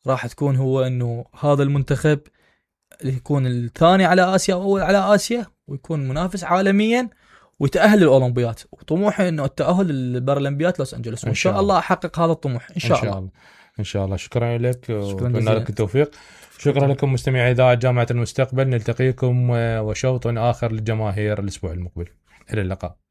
راح تكون هو انه هذا المنتخب يكون الثاني على اسيا او اول على اسيا، ويكون منافس عالميا ويتاهل للاولمبيات، وطموحه انه التاهل للبارالمبيات لوس انجلوس، وان شاء الله احقق هذا الطموح ان شاء الله. ان شاء الله. شكرا لك واتمنى لك التوفيق. شكرا لكم مستمعي اذاعه جامعه المستقبل. نلتقيكم وشوط اخر للجماهير الاسبوع المقبل. الى اللقاء.